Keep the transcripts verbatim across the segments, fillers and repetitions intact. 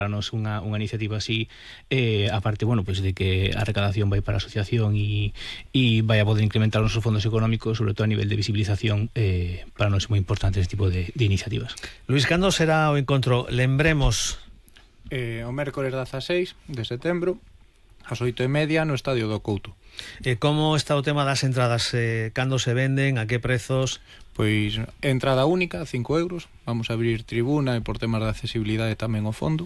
para nos unha, unha iniciativa así, eh, aparte, bueno, pues de que a recadación vai para a asociación e, e vai a poder incrementar os nosos fondos económicos, sobre todo a nivel de visibilización, eh, para nós é moi importante este tipo de, de iniciativas. Luís, cando será o encontro? Lembremos. Eh, o mércores dezaseis de setembro, ás oito e media, no Estadio do Couto. Eh, como está o tema das entradas? Eh, cando se venden? A que prezos? Pois entrada única, cinco euros. Vamos a abrir tribuna e por temas de accesibilidade tamén o fondo.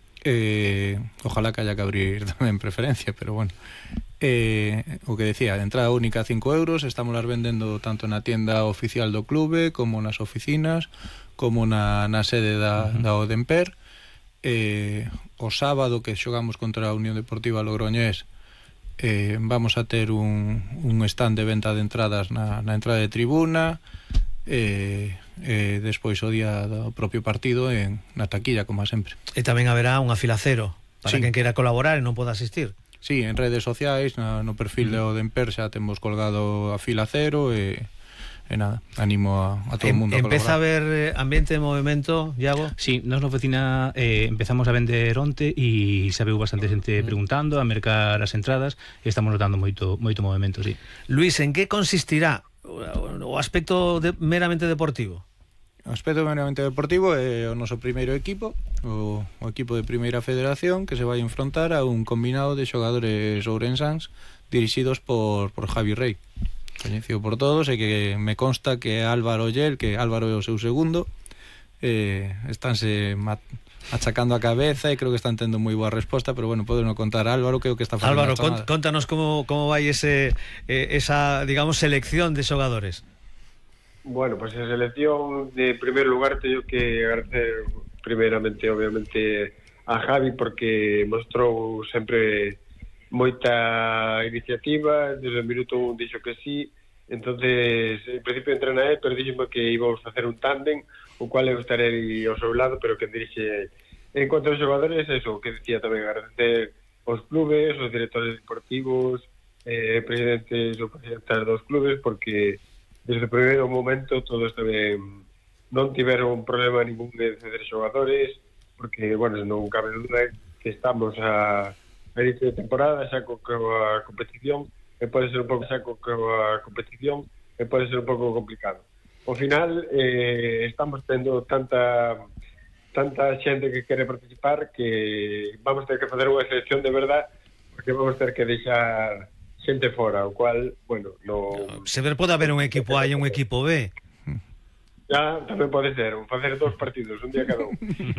Eh, ojalá que haya que abrir tamén preferencia, pero bueno. Eh, o que decía, entrada única cinco euros. Estamos las vendendo tanto na tienda oficial do clube como nas oficinas, como na, na sede da, uh-huh. da Odenper. Eh, o sábado que xogamos contra a Unión Deportiva Logroñés, eh, vamos a ter un, un stand de venta de entradas na, na entrada de tribuna. E, e despois o día do propio partido en, na taquilla, como sempre. E tamén haberá unha fila cero para sí. quen queira colaborar e non poda asistir. Sí, en redes sociais, no, no perfil mm. de Odenper xa temos colgado a fila cero e, e nada, animo a, a todo o mundo a empeza a colaborar. haber ambiente de movimento, Iago? Sí, nos na oficina eh, empezamos a vender onte e xa veu bastante xente mm. preguntando, a mercar as entradas e estamos notando moito, moito movimento, sí. Luís, en que consistirá o aspecto de, meramente deportivo? O aspecto meramente deportivo é o noso primeiro equipo, o, o equipo de Primeira Federación, que se vai enfrontar a un combinado de xogadores ourensáns dirixidos por, por Javi Rey, coñecido por todos, e que me consta que Álvaro Ollel, que Álvaro é o seu segundo, eh, estánse mat achacando a cabeza e creo que están tendo moi boa resposta, pero bueno, podenos contar Álvaro, que é o que está facendo. Álvaro, contanos como, como vai ese, eh, esa, digamos, selección de xogadores. Bueno, pues a selección, de primer lugar, teño que agradecer primeiramente, obviamente, a Javi, porque mostrou sempre moita iniciativa, desde o minuto un dixo que sí. Entonces, en principio entrena él, pero díxeme que íbamos a hacer un tándem, o cual eu estarei ao seu lado, pero que dirixe. En cuanto aos xogadores, eso, que decía tamén, agradecer os clubes, os directores deportivos, eh, presidentes ou presidentas dos clubes, porque desde o primeiro momento todos tamén non tiveron problema ningún de ceder xogadores, porque, bueno, non cabe duda que estamos a, a inicio de temporada, xa co a competición, e pode ser un pouco xa co a competición, e pode ser un pouco complicado. Ao final, eh, estamos tendo tanta tanta xente que quere participar que vamos ter que facer unha selección de verdad, porque vamos ter que deixar xente fora, o cual, bueno, no... Se ver pode haber un equipo A e un equipo B. Ya, tamén pode ser, facer dos partidos, un día cada un.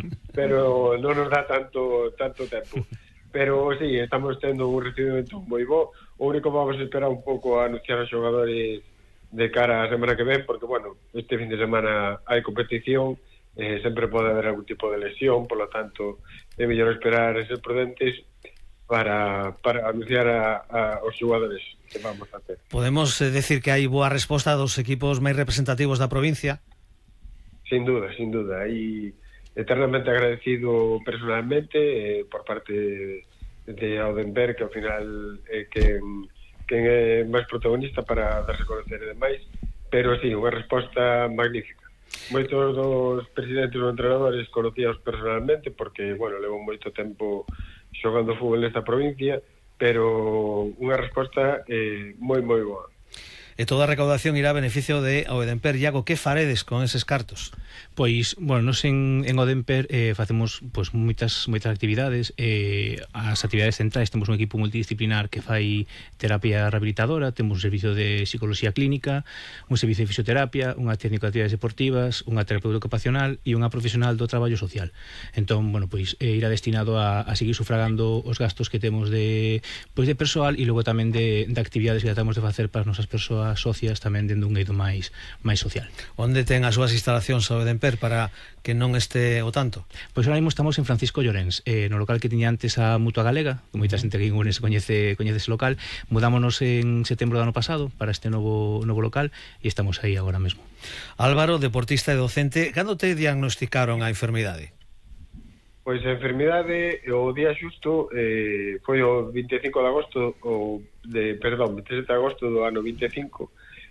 Pero non nos dá tanto tanto tempo. Pero sí, estamos tendo un recibimento moi bo. O único que vamos a esperar un pouco a anunciar os xogadores de cara a semana que ven, porque, bueno, este fin de semana hai competición, eh, sempre pode haber algún tipo de lesión, por lo tanto, é mellor esperar e ser prudentes para, para anunciar a, a, os xogadores que vamos a ter. Podemos eh, decir que hai boa resposta dos equipos máis representativos da provincia? Sin duda, sin duda. E eternamente agradecido personalmente eh, por parte de, de Odenper, que ao final é eh, que... quen é máis protagonista para darse a conocer e demais, pero sí, unha resposta magnífica. Moitos dos presidentes ou entrenadores conocíaos personalmente porque, bueno, levo moito tempo xogando fútbol nesta provincia, pero unha resposta eh, moi, moi boa. E toda a recaudación irá a beneficio de Odenper. Iago, que faredes con eses cartos? Pois, bueno, nos en, en Odenper eh, facemos pois, moitas, moitas actividades. Eh, as actividades centrais, temos un equipo multidisciplinar que fai terapia rehabilitadora, temos un servicio de psicología clínica, un servicio de fisioterapia, unha técnica de actividades deportivas, unha terapeuta ocupacional e unha profesional do traballo social. Entón, bueno, pois eh, irá destinado a, a seguir sufragando os gastos que temos de, pois, de persoal e logo tamén de, de actividades que tratamos de facer para as nosas persoas socias tamén dentro un eido máis máis social. Onde ten as súas instalacións a Odenper para que non este o tanto? Pois ahora mesmo estamos en Francisco Llorens, eh, no local que tiña antes a Mutua Galega, que moita xente que en Ourense coñece, coñece ese local. Mudámonos en setembro do ano pasado para este novo, novo local e estamos aí agora mesmo. Álvaro, deportista e docente, cando te diagnosticaron a enfermidade? Pois a enfermidade, o día xusto eh, foi o vinte e cinco de agosto ou de, perdón, vinte e sete de agosto do ano vinte e cinco,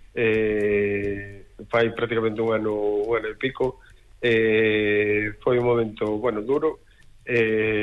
eh, fai prácticamente un ano un ano e pico. Eh, foi un momento, bueno, duro, eh,